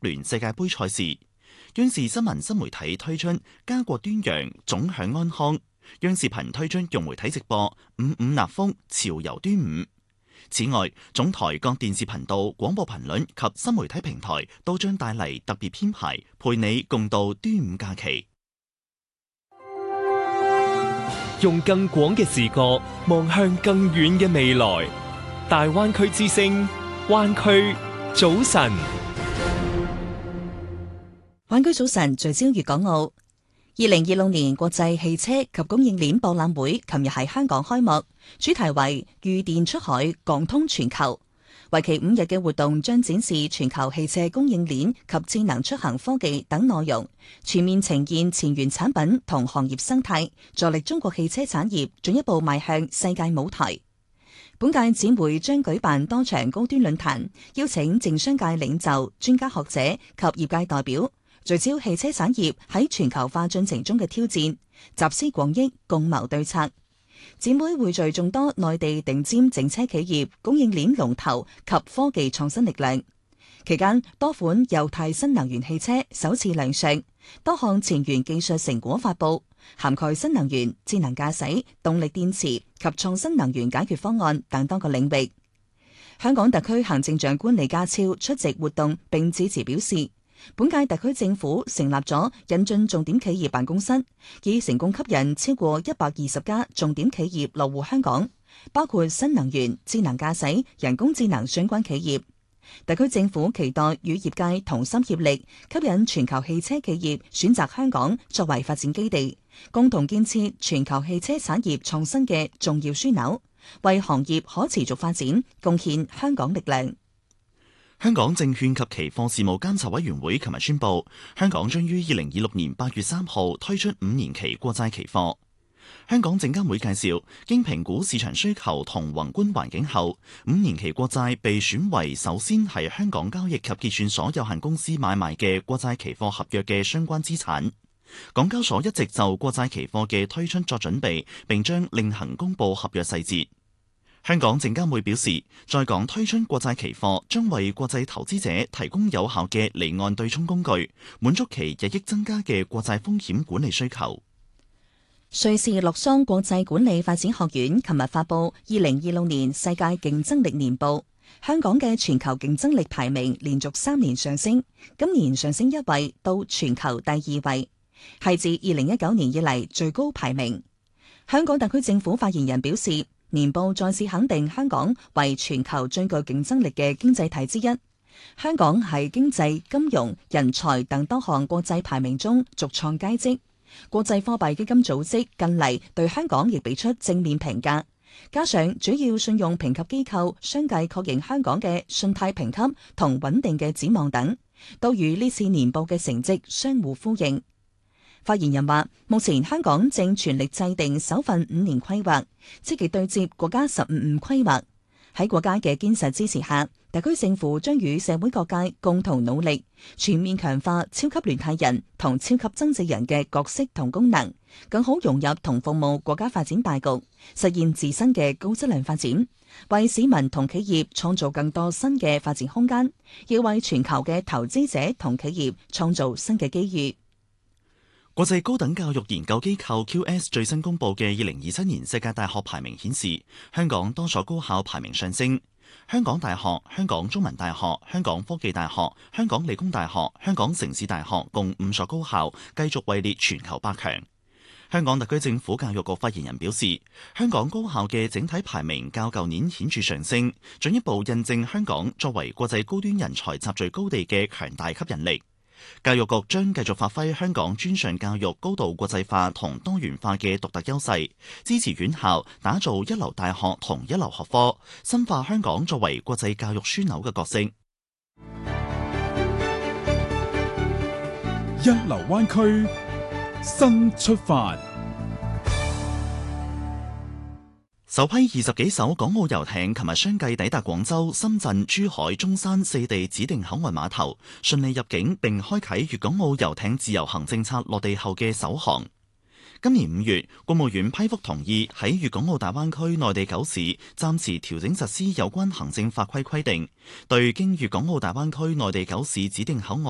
聯世界盃賽事。央視新聞新媒體推出家國端陽，總享安康。央視頻推出融媒體直播五五納福，潮遊端午。此外，總台各電視頻道、廣播頻率及新媒體平台都將帶嚟特別編排，陪你共度端午假期。 用更廣嘅視角望向更遠嘅未來。大灣區之聲，灣區早晨。 灣區早晨，聚焦粵港澳。2026年國際汽車及供應鏈博覽會琴日喺香港開幕，主題為御電出海，港通全球。為期5日嘅活動將展示全球汽車供應鏈及智能出行科技等內容，全面呈現前沿產品同行業生態，助力中國汽車產業進一步邁向世界舞台。本屆展會將舉辦多場高端論壇，邀請政商界領袖、專家學者及業界代表，聚焦汽車產業喺全球化進程中嘅挑戰，集思廣益，共謀對策。展會匯聚眾多內地頂尖整車企業、供應鏈龍頭及科技創新力量。期間，多款油態新能源汽車首次亮相，多項前沿技術成果發布，涵蓋新能源、智能駕駛、動力電池及創新能源解決方案等多個領域。香港特區行政長官李家超出席活動並致辭表示，本屆特區政府成立咗引進重點企業辦公室，已成功吸引超過120家重點企業落戶香港，包括新能源、智能駕駛、人工智能相關企業。特區政府期待與業界同心協力，吸引全球汽車企業選擇香港作為發展基地，共同建設全球汽車產業創新嘅重要樞紐，為行業可持續發展貢獻香港力量。 香港證券及期貨事務監察委員會琴日宣布，香港將於2026年8月3號推出5年期國債期貨。香港證監會介紹，經評估市場需求同宏觀環境後，5年期國債被選為首先係香港交易及結算所有限公司買賣嘅國債期貨合約嘅相關資產。港交所一直就國債期貨嘅推出作準備，並將另行公佈合約細節。香港證監會表示，在港推出國債期貨將為國際投資者提供有效嘅離岸對沖工具，滿足其日益增加嘅國際風險管理需求。 瑞士洛桑國際管理發展學院琴日發布2026年世界競爭力年報，香港嘅全球競爭力排名連續3年上升，今年上升1位到全球第2位，係自2019年以嚟最高排名。香港特區政府發言人表示，年報再次肯定香港為全球最具競爭力嘅經濟體之一。香港喺經濟、金融、人才等多項國際排名中續創佳績。國際貨幣基金組織近嚟對香港亦俾出正面評價，加上主要信用評級機構相繼確認香港嘅信貸評級同穩定嘅展望等，都與呢次年報嘅成績相互呼應。發言人話，目前香港正全力制定首份5年規劃，積極對接國家15五規劃。喺國家嘅堅實支持下，特區政府將與社會各界共同努力，全面強化超級聯繫人同超級增值人嘅角色同功能，更好融入同服務國家發展大局，實現自身嘅高質量發展，為市民同企業創造更多新嘅發展空間，亦為全球嘅投資者同企業創造新嘅機遇。 國際高等教育研究機構 QS 最新公布嘅2027年世界大學排名顯示，香港多所高校排名上升。香港大學、香港中文大學、香港科技大學、香港理工大學、香港城市大學共5所高校繼續位列全球8強。香港特區政府教育局發言人表示，香港高校嘅整體排名較舊年顯著上升，進一步印證香港作為國際高端人才集聚高地嘅強大吸引力。教育局將繼續發揮香港專上教育高度國際化同多元化嘅獨特優勢，支持院校打造一流大學同一流學科，深化香港作為國際教育樞紐嘅角色。 一流灣區，新出發。 首批20幾艘港澳遊艇琴日相繼抵達廣州、深圳、珠海、中山4地指定口岸碼頭，順利入境並開啟粵港澳遊艇自由行政策落地後嘅首航。今年5月，國務院批覆同意喺粵港澳大灣區內地9市暫時調整實施有關行政法規規定，對經粵港澳大灣區內地9市指定口